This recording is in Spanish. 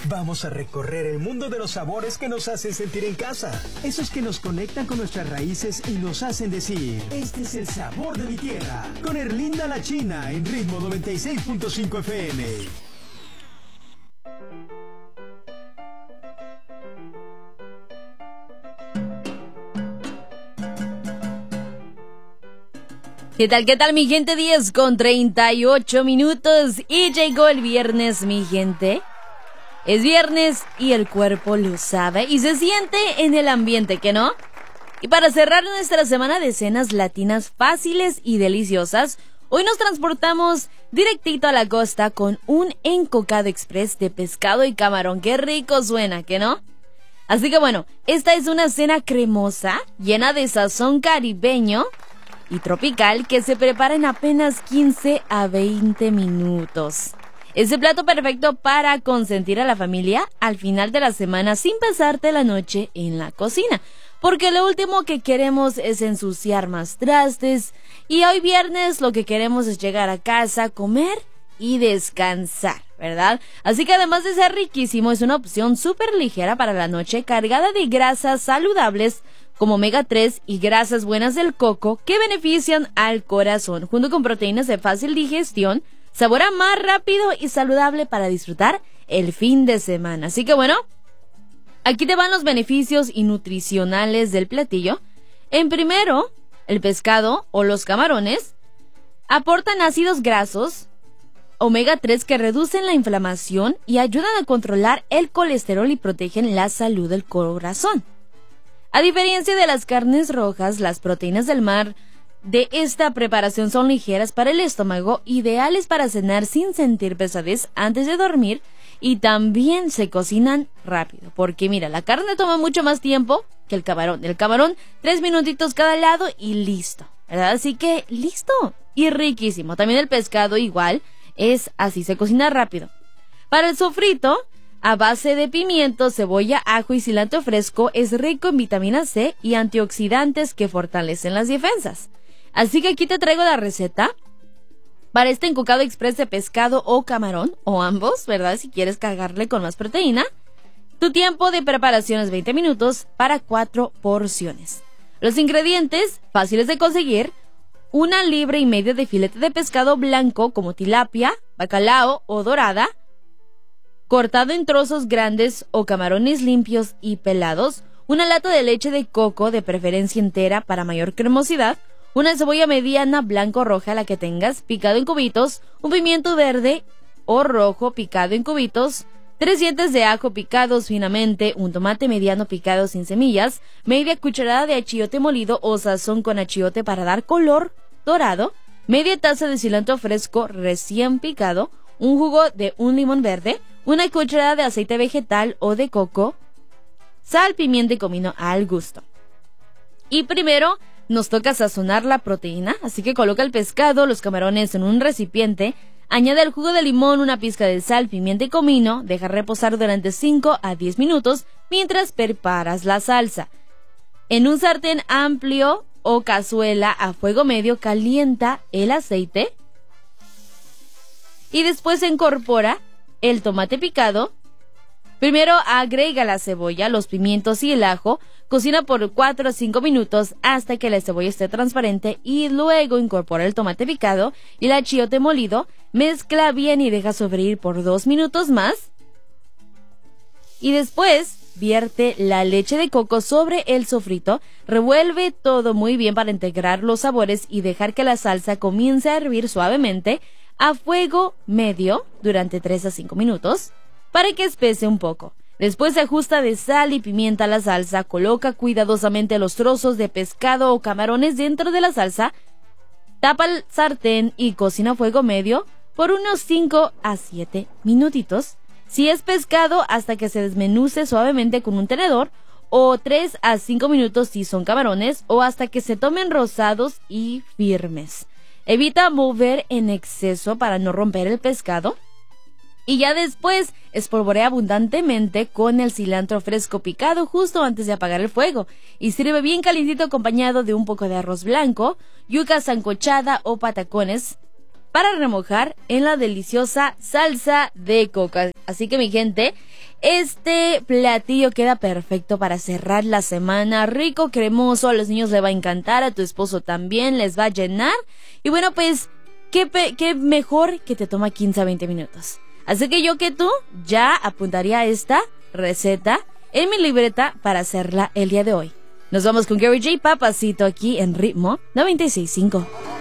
Vamos a recorrer el mundo de los sabores que nos hacen sentir en casa. Esos que nos conectan con nuestras raíces y nos hacen decir, este es el sabor de mi tierra. Con Erlinda la China en Ritmo 96.5 FM. ¿Qué tal mi gente? 10:38 y llegó el viernes, mi gente. Es viernes y el cuerpo lo sabe y se siente en el ambiente, ¿que no? Y para cerrar nuestra semana de cenas latinas fáciles y deliciosas, hoy nos transportamos directito a la costa con un encocado express de pescado y camarón. ¡Qué rico suena!, ¿que no? Así que bueno, esta es una cena cremosa, llena de sazón caribeño y tropical que se prepara en apenas 15 a 20 minutos. Es el plato perfecto para consentir a la familia al final de la semana sin pasarte la noche en la cocina, porque lo último que queremos es ensuciar más trastes y hoy viernes lo que queremos es llegar a casa, comer y descansar, ¿verdad? Así que además de ser riquísimo, es una opción súper ligera para la noche, cargada de grasas saludables como omega 3 y grasas buenas del coco que benefician al corazón, junto con proteínas de fácil digestión, sabor más rápido y saludable para disfrutar el fin de semana. Así que bueno, aquí te van los beneficios y nutricionales del platillo. En primero, el pescado o los camarones aportan ácidos grasos, omega 3 que reducen la inflamación y ayudan a controlar el colesterol y protegen la salud del corazón. A diferencia de las carnes rojas, las proteínas del mar de esta preparación son ligeras para el estómago, ideales para cenar sin sentir pesadez antes de dormir y también se cocinan rápido, porque mira, la carne toma mucho más tiempo que el camarón. El camarón, 3 minutitos cada lado y listo, ¿verdad? Así que listo y riquísimo. También el pescado igual es así, se cocina rápido. Para el sofrito, a base de pimiento, cebolla, ajo y cilantro fresco, es rico en vitamina C y antioxidantes que fortalecen las defensas. Así que aquí te traigo la receta para este encocado express de pescado o camarón, o ambos, ¿verdad? Si quieres cargarle con más proteína. Tu tiempo de preparación es 20 minutos para 4 porciones. Los ingredientes, fáciles de conseguir: 1,5 libras de filete de pescado blanco como tilapia, bacalao o dorada, cortado en trozos grandes o camarones limpios y pelados, 1 lata de leche de coco, de preferencia entera para mayor cremosidad, 1 cebolla mediana, blanco o roja, la que tengas, picado en cubitos, 1 pimiento verde o rojo picado en cubitos, 3 dientes de ajo picados finamente, 1 tomate mediano picado sin semillas, media cucharada de achiote molido o sazón con achiote para dar color dorado, media taza de cilantro fresco recién picado, un jugo de un limón verde, 1 cucharada de aceite vegetal o de coco, sal, pimienta y comino al gusto. Y primero nos toca sazonar la proteína, así que coloca el pescado, los camarones en un recipiente, añade el jugo de limón, 1 pizca de sal, pimienta y comino, deja reposar durante 5 a 10 minutos mientras preparas la salsa. En un sartén amplio o cazuela a fuego medio calienta el aceite y después se incorpora el tomate picado. Primero agrega la cebolla, los pimientos y el ajo, cocina por 4 a 5 minutos hasta que la cebolla esté transparente y luego incorpora el tomate picado y el achiote molido, mezcla bien y deja sofreír por 2 minutos más y después vierte la leche de coco sobre el sofrito, revuelve todo muy bien para integrar los sabores y dejar que la salsa comience a hervir suavemente a fuego medio durante 3 a 5 minutos para que espese un poco. Después se ajusta de sal y pimienta a la salsa, coloca cuidadosamente los trozos de pescado o camarones dentro de la salsa, tapa el sartén y cocina a fuego medio por unos 5 a 7 minutitos. Si es pescado, hasta que se desmenuce suavemente con un tenedor, o 3 a 5 minutos si son camarones, o hasta que se tomen rosados y firmes. Evita mover en exceso para no romper el pescado. Y ya después espolvorea abundantemente con el cilantro fresco picado justo antes de apagar el fuego. Y sirve bien calientito acompañado de un poco de arroz blanco, yuca sancochada o patacones para remojar en la deliciosa salsa de coco. Así que mi gente, este platillo queda perfecto para cerrar la semana, rico, cremoso, a los niños les va a encantar, a tu esposo también les va a llenar. Y bueno, pues, qué mejor que te toma 15 a 20 minutos. Así que yo que tú ya apuntaría esta receta en mi libreta para hacerla el día de hoy. Nos vamos con Gary J. Papacito aquí en Ritmo 96.5.